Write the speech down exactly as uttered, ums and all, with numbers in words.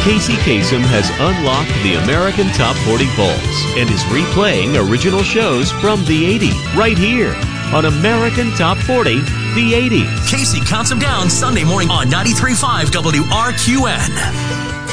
Casey Kasem has unlocked the American Top forty polls and is replaying original shows from the eighties right here on American Top forty, the eighties. Casey counts them down Sunday morning on ninety-three point five W R Q N.